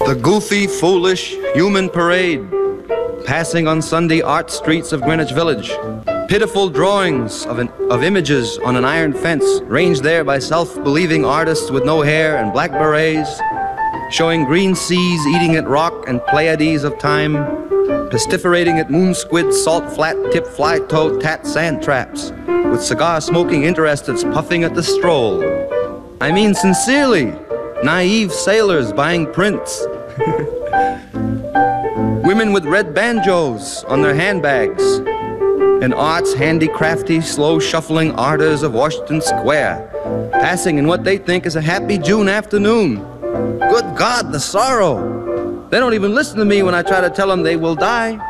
The goofy, foolish, human parade passing on Sunday art streets of Greenwich Village. Pitiful drawings of images on an iron fence ranged there by self-believing artists with no hair and black berets, showing green seas eating at rock and Pleiades of time, pestiferating at moon squid, salt flat tip fly toad tat sand traps, with cigar-smoking interesteds puffing at the stroll. I mean sincerely, naive sailors buying prints. Women with red banjos on their handbags, and art's handicrafty, slow-shuffling artists of Washington Square, passing in what they think is a happy June afternoon. Good God, the sorrow! They don't even listen to me when I try to tell them they will die.